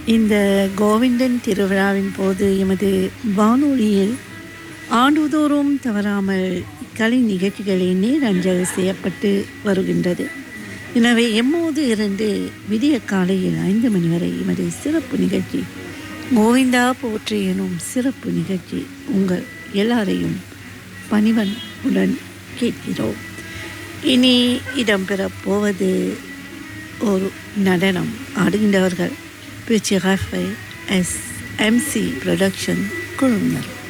இந்த கோவிந்தன் திருவிழாவின் போது எமது வானொலியில் ஆண்டுதோறும் தவறாமல் கலை நிகழ்ச்சிகளை நேரஞ்சல் செய்யப்பட்டு வருகின்றது. எனவே எம்மோது இருந்து விடிய காலையில் 5 மணி வரை எமது சிறப்பு நிகழ்ச்சி கோவிந்தா போற்றி எனும் சிறப்பு நிகழ்ச்சி உங்கள் எல்லாரையும் பணிவன்புடன் கேட்கிறோம். இனி இடம்பெறப் போவது ஒரு நடனம். ஆடுகின்றவர்கள் பிச்சி ராஃபை எஸ் எம்சி ப்ரொடக்ஷன் குழுவினர்.